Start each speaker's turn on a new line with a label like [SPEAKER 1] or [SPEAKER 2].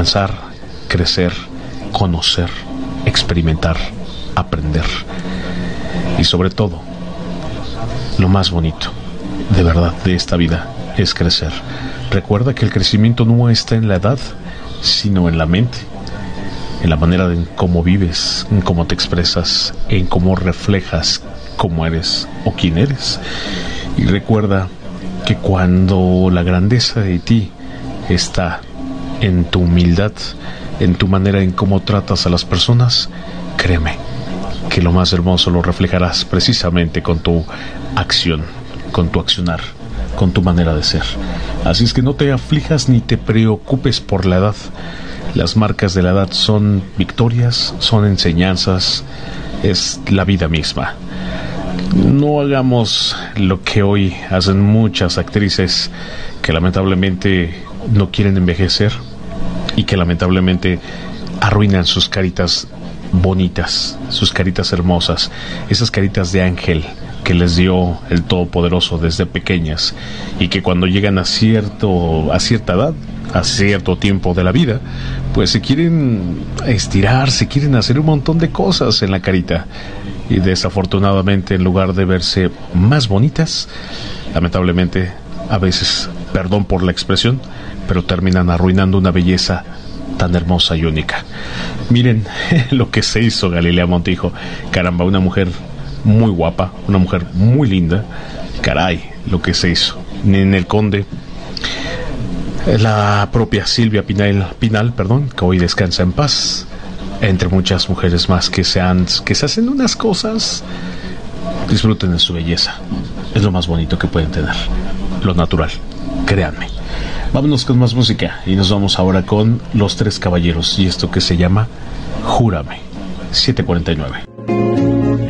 [SPEAKER 1] avanzar, crecer, conocer, experimentar, aprender. Y sobre todo, lo más bonito, de verdad, de esta vida es crecer. Recuerda que el crecimiento no está en la edad, sino en la mente, en la manera en cómo vives, en cómo te expresas, en cómo reflejas cómo eres o quién eres. Y recuerda que cuando la grandeza de ti está en tu humildad, en tu manera en cómo tratas a las personas, créeme que lo más hermoso lo reflejarás precisamente con tu acción, con tu accionar, con tu manera de ser. Así es que no te aflijas ni te preocupes por la edad. Las marcas de la edad son victorias, son enseñanzas, es la vida misma. No hagamos lo que hoy hacen muchas actrices que lamentablemente no quieren envejecer y que lamentablemente arruinan sus caritas bonitas, sus caritas hermosas, esas caritas de ángel que les dio el Todopoderoso desde pequeñas, y que cuando llegan a cierta edad, a cierto tiempo de la vida, pues se quieren estirar, se quieren hacer un montón de cosas en la carita, y desafortunadamente, en lugar de verse más bonitas, lamentablemente a veces, perdón por la expresión, pero terminan arruinando una belleza tan hermosa y única. Miren lo que se hizo Galilea Montijo. Caramba, una mujer muy guapa, una mujer muy linda. Caray, lo que se hizo. En El Conde, la propia Silvia Pinal, que hoy descansa en paz, entre muchas mujeres más que se hacen unas cosas. Disfruten de su belleza, es lo más bonito que pueden tener, lo natural, créanme. Vámonos con más música y nos vamos ahora con Los Tres Caballeros y esto que se llama Júrame. 7:49.